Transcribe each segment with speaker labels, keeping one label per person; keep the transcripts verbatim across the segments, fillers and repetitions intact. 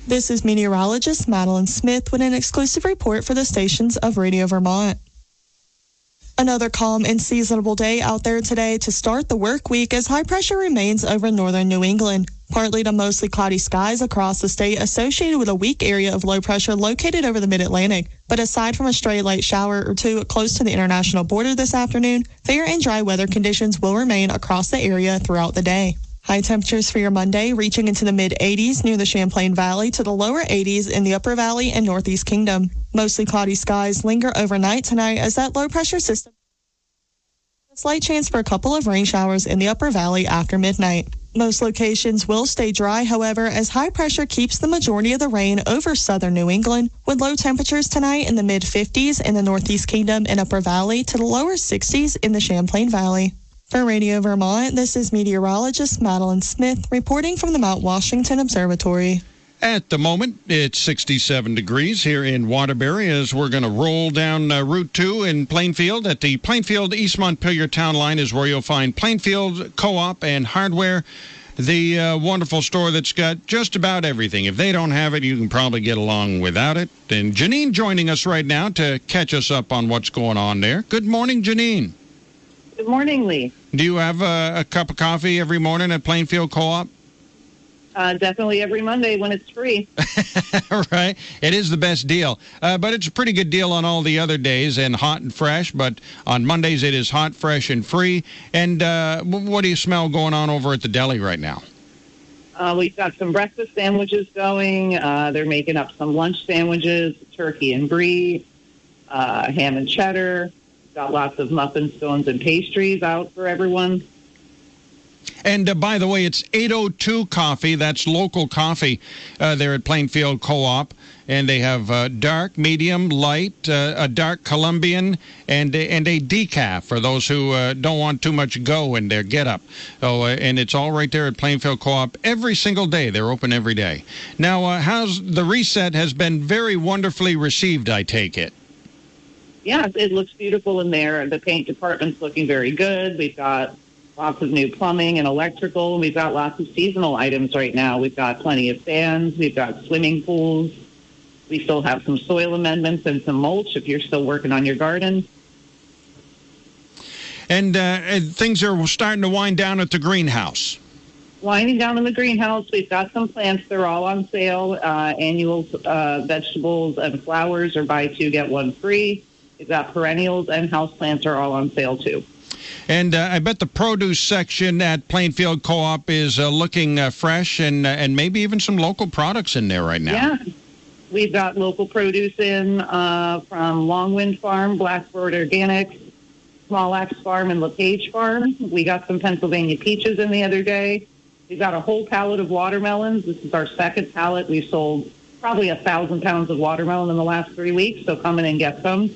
Speaker 1: This is meteorologist Madeline Smith with an exclusive report for the stations of Radio Vermont. Another calm and seasonable day out there today to start the work week as high pressure remains over northern New England. Partly to mostly cloudy skies across the state associated with a weak area of low pressure located over the mid-Atlantic. But aside from a stray light shower or two close to the international border this afternoon, fair and dry weather conditions will remain across the area throughout the day. High temperatures for your Monday reaching into the mid eighties near the Champlain Valley to the lower eighties in the Upper Valley and Northeast Kingdom. Mostly cloudy skies linger overnight tonight as that low pressure system. A slight chance for a couple of rain showers in the Upper Valley after midnight. Most locations will stay dry, however, as high pressure keeps the majority of the rain over southern New England, with low temperatures tonight in the mid fifties in the Northeast Kingdom and Upper Valley to the lower sixties in the Champlain Valley. For Radio Vermont, this is meteorologist Madeline Smith reporting from the Mount Washington Observatory.
Speaker 2: At the moment, it's sixty-seven degrees here in Waterbury as we're going to roll down uh, Route two in Plainfield. At the Plainfield-East Montpelier town line is where you'll find Plainfield Co-op and Hardware, the uh, wonderful store that's got just about everything. If they don't have it, you can probably get along without it. And Janine joining us right now to catch us up on what's going on there. Good morning, Janine.
Speaker 3: Good morning, Lee.
Speaker 2: Do you have a, a cup of coffee every morning at Plainfield Co-op?
Speaker 3: Uh, definitely every Monday when it's free.
Speaker 2: Right. It is the best deal. Uh, but it's a pretty good deal on all the other days and hot and fresh. But on Mondays, it is hot, fresh, and free. And uh, what do you smell going on over at the deli right now?
Speaker 3: Uh, we've got some breakfast sandwiches going. Uh, they're making up some lunch sandwiches, turkey and brie, uh, ham and cheddar. Got lots of muffin stones and pastries out for everyone.
Speaker 2: And uh, by the way, it's eight oh two Coffee. That's local coffee uh, there at Plainfield Co-op. And they have uh, dark, medium, light, uh, a dark Colombian, and, and a decaf for those who uh, don't want too much go in their get-up. Oh, uh, and it's all right there at Plainfield Co-op every single day. They're open every day. Now, uh, how's the reset has been very wonderfully received, I take it.
Speaker 3: Yeah, it looks beautiful in there. The paint department's looking very good. We've got lots of new plumbing and electrical. We've got lots of seasonal items right now. We've got plenty of fans. We've got swimming pools. We still have some soil amendments and some mulch if you're still working on your garden.
Speaker 2: And, uh, and things are starting to wind down at the greenhouse.
Speaker 3: Winding down in the greenhouse, we've got some plants. They're all on sale. Uh, annuals, uh, vegetables, and flowers are buy two, get one free. We've got perennials and houseplants are all on sale, too.
Speaker 2: And uh, I bet the produce section at Plainfield Co-op is uh, looking uh, fresh and uh, and maybe even some local products in there right now.
Speaker 3: Yeah. We've got local produce in uh, from Longwind Farm, Blackbird Organic, Small Axe Farm, and LePage Farm. We got some Pennsylvania peaches in the other day. We've got a whole pallet of watermelons. This is our second pallet. We've sold probably a thousand pounds of watermelon in the last three weeks, so come in and get some.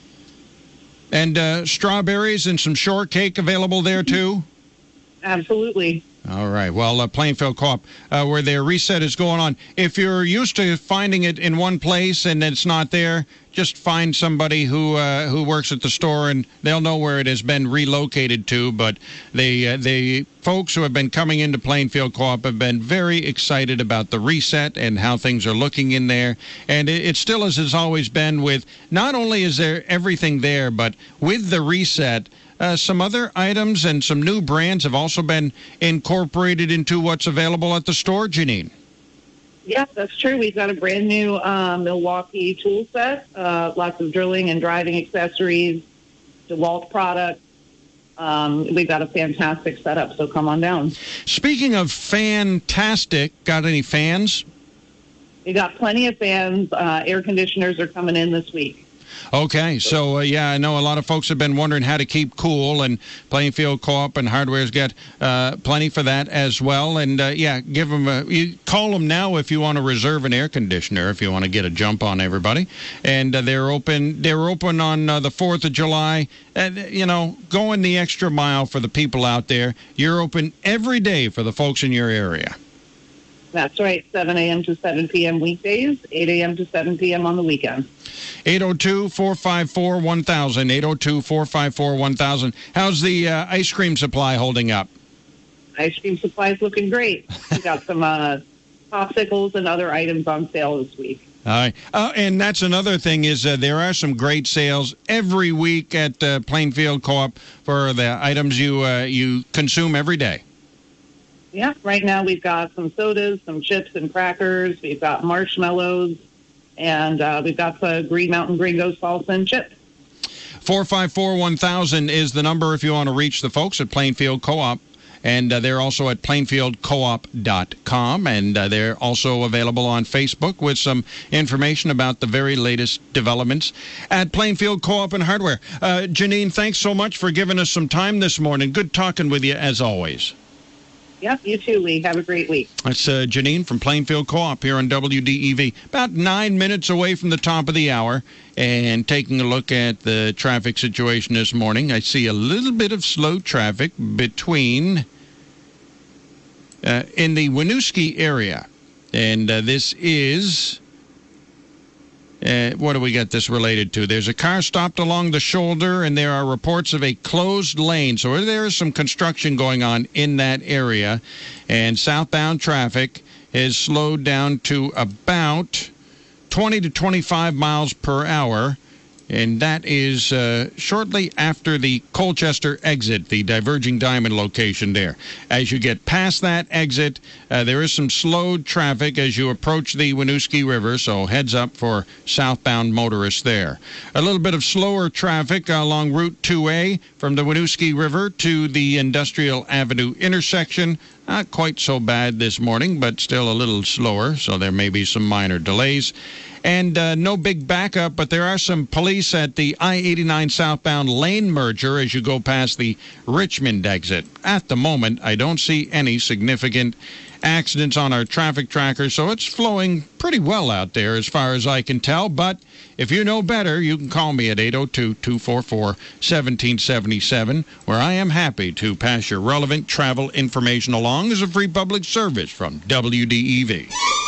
Speaker 2: And uh, strawberries and some shortcake available there, too?
Speaker 3: Absolutely.
Speaker 2: All right. Well, uh, Plainfield Co-op, uh, where their reset is going on. If you're used to finding it in one place and it's not there, just find somebody who uh, who works at the store, and they'll know where it has been relocated to. But they, uh, the folks who have been coming into Plainfield Co-op have been very excited about the reset and how things are looking in there. And it, it still as it's always been with, not only is there everything there, but with the reset, Uh, some other items and some new brands have also been incorporated into what's available at the store, Janine.
Speaker 3: Yeah, that's true. We've got a brand new uh, Milwaukee tool set, uh, lots of drilling and driving accessories, DeWalt products. Um, we've got a fantastic setup, so come on down.
Speaker 2: Speaking of fantastic, got any fans?
Speaker 3: We got plenty of fans. Uh, air conditioners are coming in this week.
Speaker 2: Okay, so, uh, yeah, I know a lot of folks have been wondering how to keep cool, and Plainfield Co-op and Hardware's got uh, plenty for that as well. And, uh, yeah, give them a, you call them now if you want to reserve an air conditioner, if you want to get a jump on everybody. And uh, they're open They're open on uh, the fourth of July. And, you know, going the extra mile for the people out there. You're open every day for the folks in your area.
Speaker 3: That's right, seven a.m. to seven p.m. weekdays, eight a.m. to seven p.m. on the weekend.
Speaker 2: eight oh two, four five four, one thousand, eight oh two, four five four, one thousand. How's the uh, ice cream supply holding up?
Speaker 3: Ice cream supply is looking great. We got some uh, popsicles and other items on sale this week.
Speaker 2: All right. Uh, and that's another thing is uh, there are some great sales every week at uh, Plainfield Co-op for the items you uh, you consume every day.
Speaker 3: Yeah, right now we've got some sodas, some chips and crackers. We've got marshmallows, and uh, we've got the Green Mountain Gringo salsa and chips.
Speaker 2: four five four, one thousand is the number if you want to reach the folks at Plainfield Co-op. And uh, they're also at plainfield co op dot com, and uh, they're also available on Facebook with some information about the very latest developments at Plainfield Co-op and Hardware. Uh, Janine, thanks so much for giving us some time this morning. Good talking with you, as always.
Speaker 3: Yep, you too, Lee. Have a great week.
Speaker 2: That's uh, Janine from Plainfield Co-op here on W D E V. About nine minutes away from the top of the hour, and taking a look at the traffic situation this morning. I see a little bit of slow traffic between uh, in the Winooski area, and uh, this is. Uh, what do we got this related to? There's a car stopped along the shoulder, and there are reports of a closed lane. So there is some construction going on in that area, and southbound traffic is slowed down to about twenty to twenty-five miles per hour, and that is uh, shortly after the Colchester exit, the Diverging Diamond location there. As you get past that exit, uh, there is some slowed traffic as you approach the Winooski River, so heads up for southbound motorists there. A little bit of slower traffic along Route two A from the Winooski River to the Industrial Avenue intersection. Not quite so bad this morning, but still a little slower, so there may be some minor delays. And uh, no big backup, but there are some police at the I eighty-nine southbound lane merger as you go past the Richmond exit. At the moment, I don't see any significant accidents on our traffic tracker, so it's flowing pretty well out there as far as I can tell. But if you know better, you can call me at eight oh two, two four four, one seven seven seven, where I am happy to pass your relevant travel information along as a free public service from W D E V.